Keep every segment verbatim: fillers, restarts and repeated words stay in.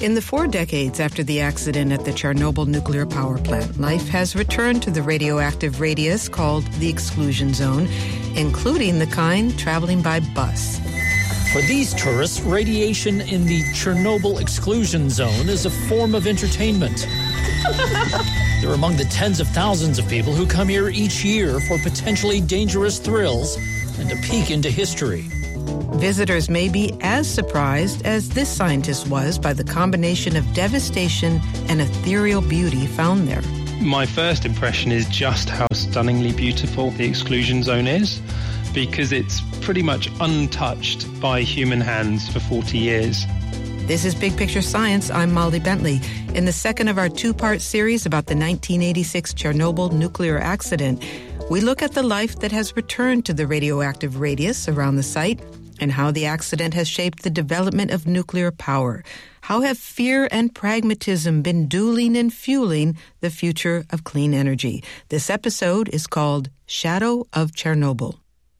In the four decades after the accident at the Chernobyl nuclear power plant, life has returned to the radioactive radius called the exclusion zone, including the kind traveling by bus. For these tourists, radiation in the Chernobyl exclusion zone is a form of entertainment. They're among the tens of thousands of people who come here each year for potentially dangerous thrills and a peek into history. Visitors may be as surprised as this scientist was by the combination of devastation and ethereal beauty found there. My first impression is just how stunningly beautiful the exclusion zone is, because it's pretty much untouched by human hands for forty years. This is Big Picture Science. I'm Molly Bentley. In the second of our two-part series about the nineteen eighty-six Chernobyl nuclear accident, we look at the life that has returned to the radioactive radius around the site and how the accident has shaped the development of nuclear power. How have fear and pragmatism been dueling and fueling the future of clean energy? This episode is called Shadow of Chernobyl.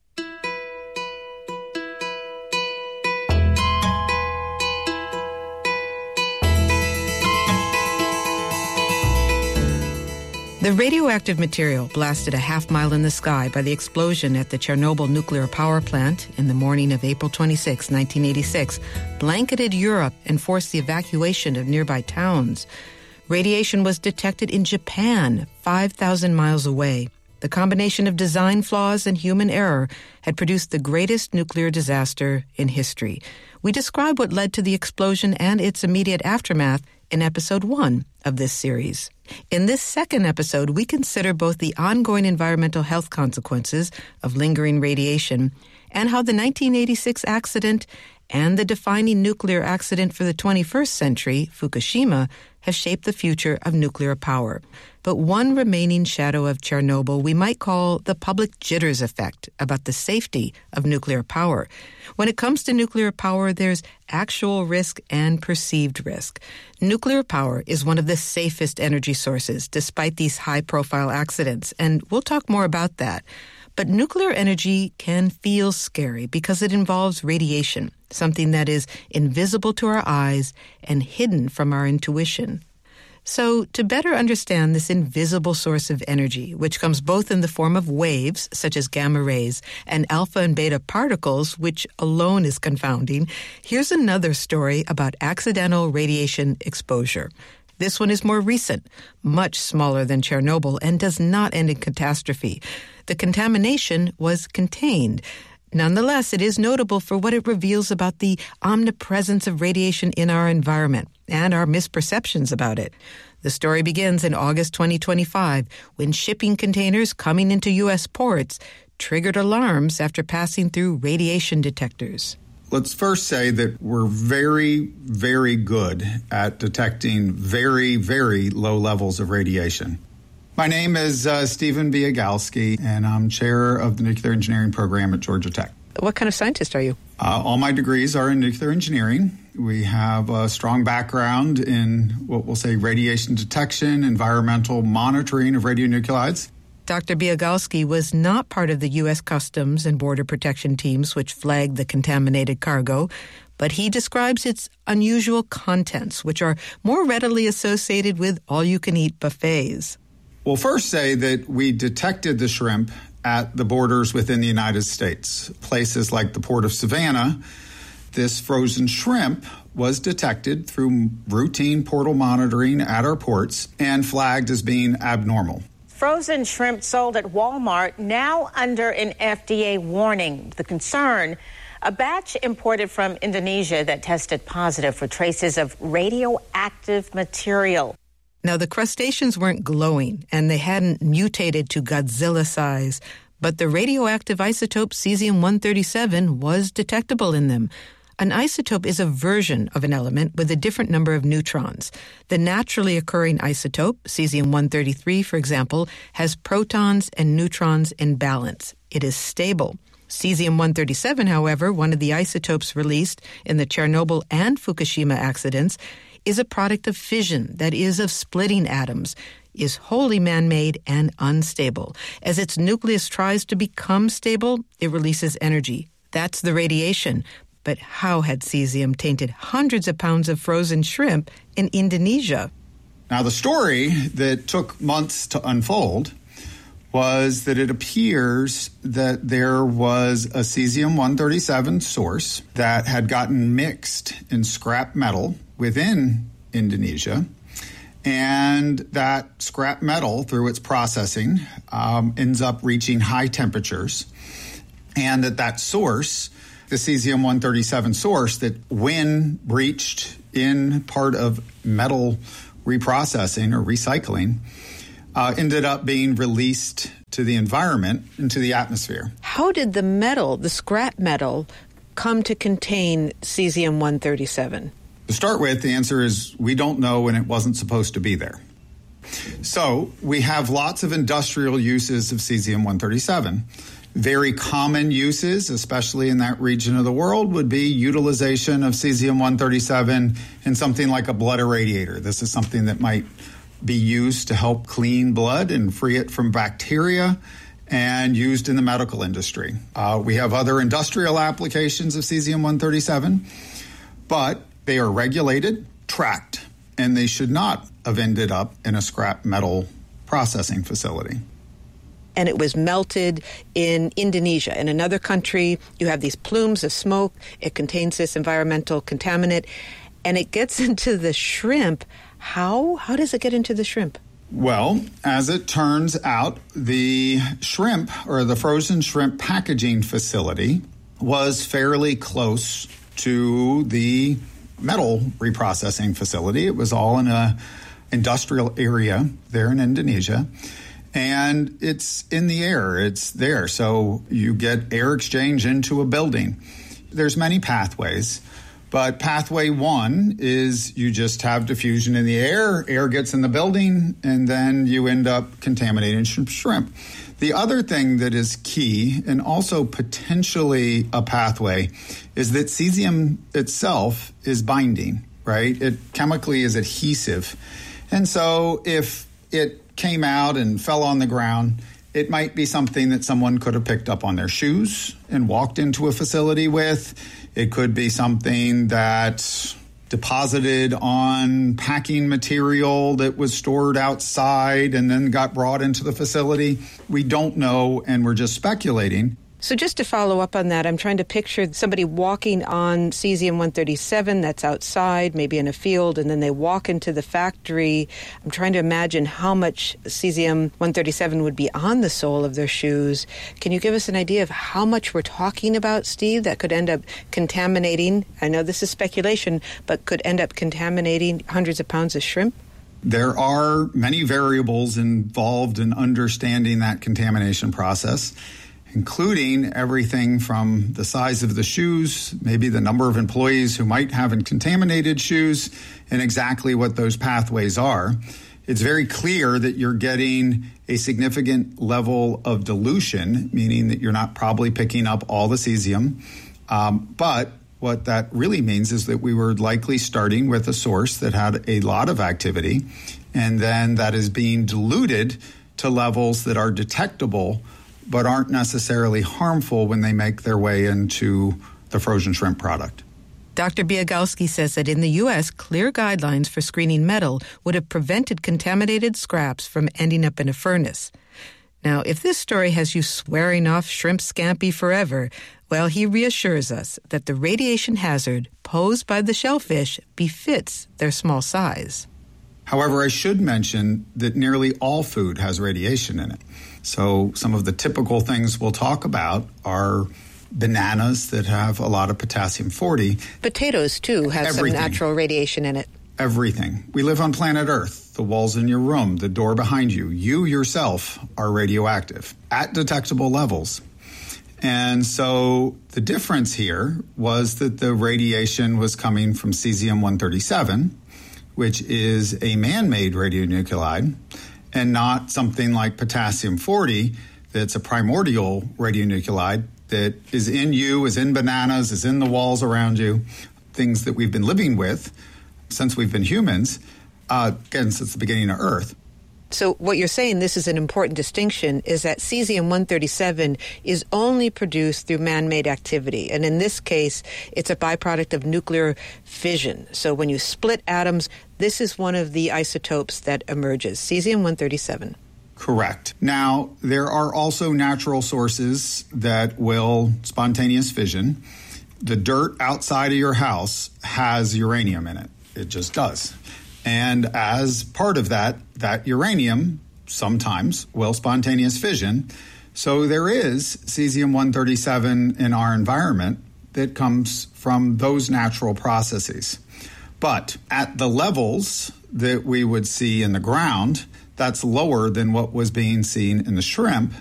The radioactive material blasted a half mile in the sky by the explosion at the Chernobyl nuclear power plant in the morning of April twenty-sixth, nineteen eighty-six, blanketed Europe and forced the evacuation of nearby towns. Radiation was detected in Japan, five thousand miles away. The combination of design flaws and human error had produced the greatest nuclear disaster in history. We describe what led to the explosion and its immediate aftermath in episode one of this series. In this second episode, we consider both the ongoing environmental health consequences of lingering radiation and how the nineteen eighty-six accident and the defining nuclear accident for the twenty-first century, Fukushima, have shaped the future of nuclear power. But one remaining shadow of Chernobyl we might call the public jitters effect about the safety of nuclear power. When it comes to nuclear power, there's actual risk and perceived risk. Nuclear power is one of the safest energy sources, despite these high-profile accidents, and we'll talk more about that. But nuclear energy can feel scary because it involves radiation, something that is invisible to our eyes and hidden from our intuition. So, to better understand this invisible source of energy, which comes both in the form of waves, such as gamma rays, and alpha and beta particles, which alone is confounding, here's another story about accidental radiation exposure. This one is more recent, much smaller than Chernobyl, and does not end in catastrophe. The contamination was contained. Nonetheless, it is notable for what it reveals about the omnipresence of radiation in our environment and our misperceptions about it. The story begins in August twenty twenty-five, when shipping containers coming into U S ports triggered alarms after passing through radiation detectors. Let's first say that we're very, very good at detecting very, very low levels of radiation. My name is uh, Stephen Biagalski, and I'm chair of the nuclear engineering program at Georgia Tech. What kind of scientist are you? Uh, all my degrees are in nuclear engineering. We have a strong background in what we'll say radiation detection, environmental monitoring of radionuclides. Doctor Biagalski was not part of the U S Customs and Border Protection teams which flagged the contaminated cargo, but he describes its unusual contents, which are more readily associated with all-you-can-eat buffets. We'll first say that we detected the shrimp at the borders within the United States. Places like the Port of Savannah, this frozen shrimp was detected through routine portal monitoring at our ports and flagged as being abnormal. Frozen shrimp sold at Walmart now under an F D A warning. The concern, a batch imported from Indonesia that tested positive for traces of radioactive material. Now, the crustaceans weren't glowing, and they hadn't mutated to Godzilla size, but the radioactive isotope cesium one thirty-seven was detectable in them. An isotope is a version of an element with a different number of neutrons. The naturally occurring isotope, cesium one thirty-three, for example, has protons and neutrons in balance. It is stable. Cesium one thirty-seven, however, one of the isotopes released in the Chernobyl and Fukushima accidents, is a product of fission, that is, of splitting atoms, is wholly man-made and unstable. As its nucleus tries to become stable, it releases energy. That's the radiation. But how had cesium tainted hundreds of pounds of frozen shrimp in Indonesia? Now, the story that took months to unfold was that it appears that there was a cesium one thirty-seven source that had gotten mixed in scrap metal within Indonesia, and that scrap metal, through its processing, um, ends up reaching high temperatures, and that that source, the cesium one thirty-seven source, that when breached in part of metal reprocessing or recycling, uh, ended up being released to the environment, into the atmosphere. How did the metal, the scrap metal, come to contain cesium one thirty-seven? To start with, the answer is we don't know, and it wasn't supposed to be there. So we have lots of industrial uses of cesium one thirty-seven. Very common uses, especially in that region of the world, would be utilization of cesium one thirty-seven in something like a blood irradiator. This is something that might be used to help clean blood and free it from bacteria, and used in the medical industry. Uh, we have other industrial applications of cesium one thirty-seven, but they are regulated, tracked, and they should not have ended up in a scrap metal processing facility. And it was melted in Indonesia. In another country, you have these plumes of smoke. It contains this environmental contaminant, and it gets into the shrimp. How? How does it get into the shrimp? Well, as it turns out, the shrimp, or the frozen shrimp packaging facility, was fairly close to the metal reprocessing facility. It was all in a industrial area there in Indonesia. And it's in the air. It's there. So you get air exchange into a building. There's many pathways. But pathway one is you just have diffusion in the air, air gets in the building, and then you end up contaminating shrimp. The other thing that is key, and also potentially a pathway, is that cesium itself is binding, right? It chemically is adhesive. And so if it came out and fell on the ground, it might be something that someone could have picked up on their shoes and walked into a facility with. It could be something that deposited on packing material that was stored outside and then got brought into the facility. We don't know, and we're just speculating. So just to follow up on that, I'm trying to picture somebody walking on cesium one thirty-seven that's outside, maybe in a field, and then they walk into the factory. I'm trying to imagine how much cesium one thirty-seven would be on the sole of their shoes. Can you give us an idea of how much we're talking about, Steve, that could end up contaminating? I know this is speculation, but could end up contaminating hundreds of pounds of shrimp? There are many variables involved in understanding that contamination process, including everything from the size of the shoes, maybe the number of employees who might have contaminated shoes, and exactly what those pathways are. It's very clear that you're getting a significant level of dilution, meaning that you're not probably picking up all the cesium. Um, but what that really means is that we were likely starting with a source that had a lot of activity, and then that is being diluted to levels that are detectable but aren't necessarily harmful when they make their way into the frozen shrimp product. Doctor Biegowski says that in the U S, clear guidelines for screening metal would have prevented contaminated scraps from ending up in a furnace. Now, if this story has you swearing off shrimp scampi forever, well, he reassures us that the radiation hazard posed by the shellfish befits their small size. However, I should mention that nearly all food has radiation in it. So some of the typical things we'll talk about are bananas that have a lot of potassium forty. Potatoes, too, have Everything. some natural radiation in it. Everything. We live on planet Earth. The walls in your room, the door behind you, you yourself are radioactive at detectable levels. And so the difference here was that the radiation was coming from cesium one thirty-seven, which is a man-made radionuclide, and not something like potassium forty that's a primordial radionuclide that is in you, is in bananas, is in the walls around you, things that we've been living with since we've been humans, uh, again, since the beginning of Earth. So what you're saying, this is an important distinction, is that cesium one thirty-seven is only produced through man-made activity. And in this case, it's a byproduct of nuclear fission. So when you split atoms, this is one of the isotopes that emerges, cesium one thirty-seven. Correct. Now, there are also natural sources that will spontaneous fission. The dirt outside of your house has uranium in it. It just does. And as part of that, that uranium sometimes will spontaneous fission. So there is cesium one thirty-seven in our environment that comes from those natural processes. But at the levels that we would see in the ground, that's lower than what was being seen in the shrimp